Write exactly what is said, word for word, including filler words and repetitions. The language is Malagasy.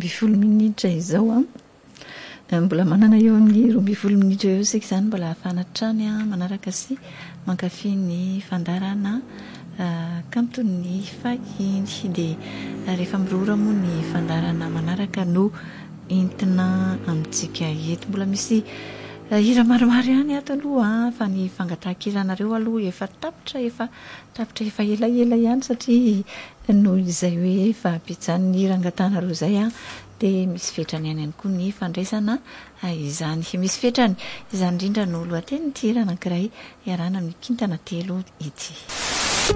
amby folo minitra izao a mbola manana eo amin'ny roa amby folo minitra eo sika izany mbola hafanatrany a manaraka sy mankafy ny fandarana kanton'ny Fahiny dia rehefa mirora moa ny fandarana manaraka no entina amintsika eto. Mbola misy hira maromaro ihany ato aloha fa ny fangatahak'iranareo aloha efa tapitra efa tapitra efa elaela ihany satria noho izay hoe efa ampijan'ny hirangatanareo izay a dia misy fetrany ihany ihany koa ny fandraisana izany. Misy fetrany izany indrindra no lohateny ny hira anankiray iarana amin'ny kintana telo ity.